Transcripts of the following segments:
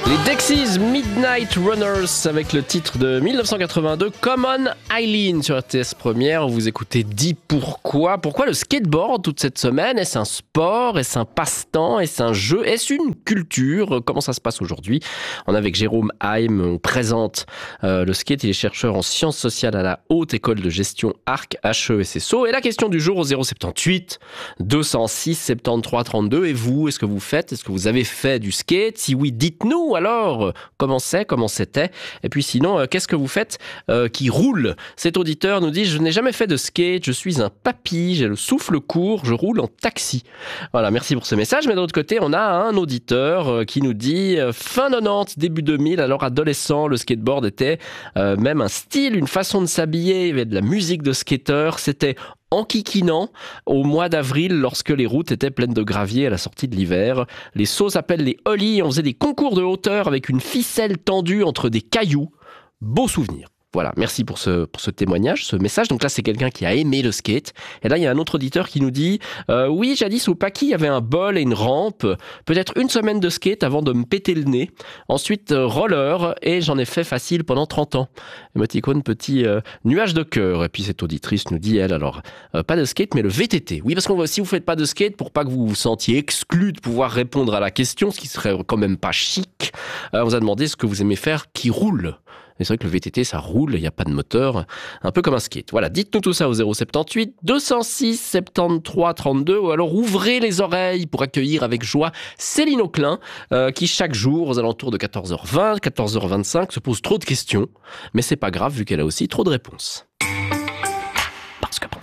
Les Dexys Midnight Runners avec le titre de 1982 Common Eileen sur RTS Première. Vous écoutez Dis pourquoi. Pourquoi le skateboard toute cette semaine? Est-ce un sport? Est-ce un passe-temps? Est-ce un jeu? Est-ce une culture? Comment ça se passe aujourd'hui? On est avec Jérôme Haim, on présente le skate. Il est chercheur en sciences sociales à la Haute École de Gestion Arc HESSO. Et la question du jour au 078 206 73 32. Et vous, est-ce que vous faites? Est-ce que vous avez fait du skate? Si oui, dites-nous. Alors, comment c'était? Et puis sinon, qu'est-ce que vous faites qui roule? Cet auditeur nous dit: je n'ai jamais fait de skate, je suis un papy, j'ai le souffle court, je roule en taxi. Voilà, merci pour ce message. Mais de l'autre côté, on a un auditeur qui nous dit fin 90, début 2000, alors adolescent, le skateboard était même un style, une façon de s'habiller, il y avait de la musique de skateur, c'était enquiquinant au mois d'avril lorsque les routes étaient pleines de gravier à la sortie de l'hiver. Les sauts s'appellent les ollies. On faisait des concours de hauteur avec une ficelle tendue entre des cailloux. Beau souvenir. Voilà, merci pour ce témoignage, ce message. Donc là, c'est quelqu'un qui a aimé le skate. Et là, il y a un autre auditeur qui nous dit oui, jadis au Paquis, il y avait un bol et une rampe. Peut-être une semaine de skate avant de me péter le nez. Ensuite, roller. Et j'en ai fait facile pendant 30 ans. Émoticône, petit nuage de cœur. Et puis cette auditrice nous dit, elle, alors, pas de skate, mais le VTT. Oui, parce que si vous faites pas de skate, pour pas que vous vous sentiez exclu de pouvoir répondre à la question, ce qui serait quand même pas chic, on vous a demandé ce que vous aimez faire qui roule. Et c'est vrai que le VTT, ça roule, il n'y a pas de moteur, un peu comme un skate. Voilà, dites-nous tout ça au 078 206 73 32, ou alors ouvrez les oreilles pour accueillir avec joie Céline Auclin, qui chaque jour, aux alentours de 14h20, 14h25, se pose trop de questions, mais c'est pas grave vu qu'elle a aussi trop de réponses. Parce que.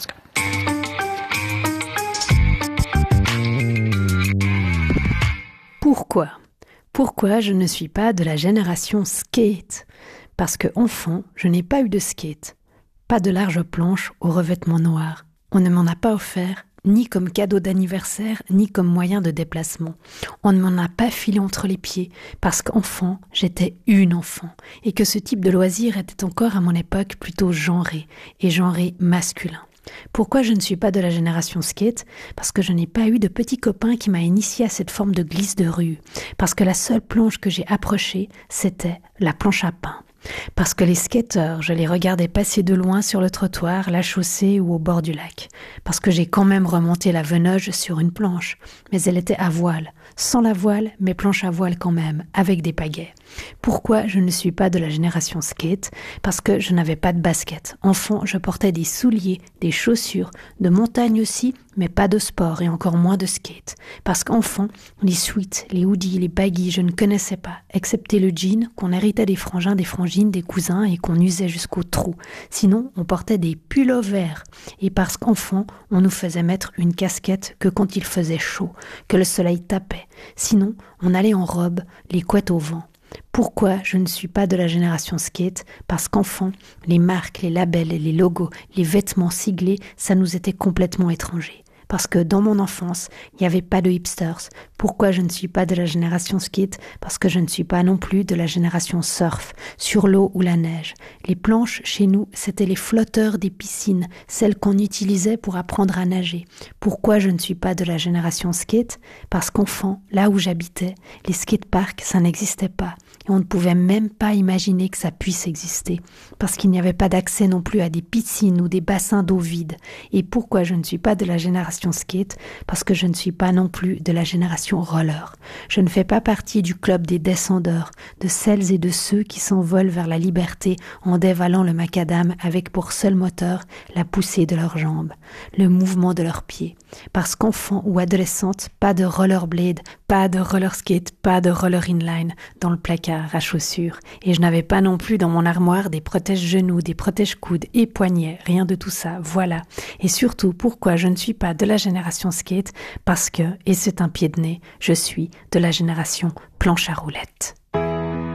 Pourquoi je ne suis pas de la génération skate? Parce que enfant, je n'ai pas eu de skate. Pas de large planche au revêtement noir. On ne m'en a pas offert, ni comme cadeau d'anniversaire, ni comme moyen de déplacement. On ne m'en a pas filé entre les pieds, parce qu'enfant, j'étais une enfant, et que ce type de loisir était encore à mon époque plutôt genré, et genré masculin. Pourquoi je ne suis pas de la génération skate? Parce que je n'ai pas eu de petit copain qui m'a initié à cette forme de glisse de rue. Parce que la seule planche que j'ai approchée, c'était la planche à pain. Parce que les skateurs, je les regardais passer de loin sur le trottoir, la chaussée ou au bord du lac. Parce que j'ai quand même remonté la Venoge sur une planche, mais elle était à voile. Sans la voile, mais planche à voile quand même, avec des pagaies. Pourquoi je ne suis pas de la génération skate? Parce que je n'avais pas de basket. Enfant, je portais des souliers, des chaussures, de montagne aussi, mais pas de sport et encore moins de skate. Parce qu'enfant, les sweats, les hoodies, les baggies, je ne connaissais pas, excepté le jean qu'on héritait des frangins, des frangines, des cousins et qu'on usait jusqu'au trou. Sinon, on portait des pullovers. Et parce qu'enfant, on nous faisait mettre une casquette que quand il faisait chaud, que le soleil tapait. Sinon, on allait en robe, les couettes au vent. Pourquoi je ne suis pas de la génération skate? Parce qu'enfant, les marques, les labels, les logos, les vêtements siglés, ça nous était complètement étranger. Parce que dans mon enfance, il n'y avait pas de hipsters. Pourquoi je ne suis pas de la génération skate? Parce que je ne suis pas non plus de la génération surf, sur l'eau ou la neige. Les planches, chez nous, c'était les flotteurs des piscines, celles qu'on utilisait pour apprendre à nager. Pourquoi je ne suis pas de la génération skate? Parce qu'enfant, là où j'habitais, les skateparks, ça n'existait pas. Et on ne pouvait même pas imaginer que ça puisse exister. Parce qu'il n'y avait pas d'accès non plus à des piscines ou des bassins d'eau vides. Et pourquoi je ne suis pas de la génération skate? Parce que je ne suis pas non plus de la génération roller. Je ne fais pas partie du club des descendeurs, de celles et de ceux qui s'envolent vers la liberté en dévalant le macadam avec pour seul moteur la poussée de leurs jambes, le mouvement de leurs pieds. Parce qu'enfant ou adolescente, pas de rollerblade, pas de roller skate, pas de roller inline dans le placard à chaussures. Et je n'avais pas non plus dans mon armoire des protège-genoux, des protège-coudes et poignets, rien de tout ça, voilà. Et surtout, pourquoi je ne suis pas de la génération skate? Parce que, et c'est un pied de nez, je suis de la génération planche à roulettes.